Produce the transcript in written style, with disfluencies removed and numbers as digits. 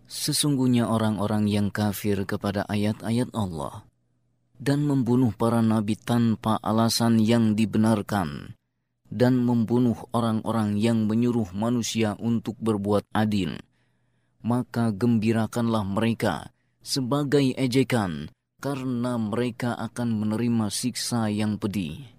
Sesungguhnya orang-orang yang kafir kepada ayat-ayat Allah dan membunuh para nabi tanpa alasan yang dibenarkan, dan membunuh orang-orang yang menyuruh manusia untuk berbuat adil, maka gembirakanlah mereka sebagai ejekan, karena mereka akan menerima siksa yang pedih.